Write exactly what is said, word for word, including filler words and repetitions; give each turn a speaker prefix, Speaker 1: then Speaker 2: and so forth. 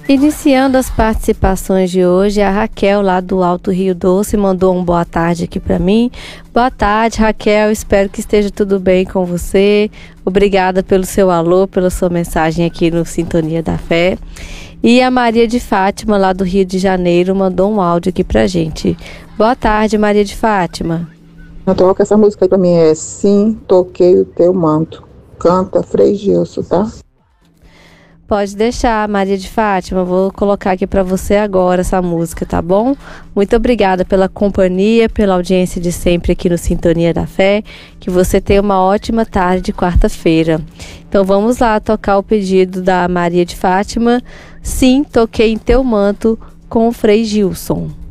Speaker 1: Iniciando as participações de hoje, a Raquel lá do Alto Rio Doce mandou um boa tarde aqui para mim. Boa tarde, Raquel, espero que esteja tudo bem com você. Obrigada pelo seu alô, pela sua mensagem aqui no Sintonia da Fé. E a Maria de Fátima lá do Rio de Janeiro mandou um áudio aqui pra gente. Boa tarde, Maria de Fátima.
Speaker 2: Então, essa música aí pra mim é Sim, Toquei o Teu Manto. Canta Frei Gilson, tá?
Speaker 1: Pode deixar, Maria de Fátima, vou colocar aqui para você agora essa música, tá bom? Muito obrigada pela companhia, pela audiência de sempre aqui no Sintonia da Fé, que você tenha uma ótima tarde de quarta-feira. Então vamos lá tocar o pedido da Maria de Fátima, Sim, Toquei em Teu Manto, com o Frei Gilson.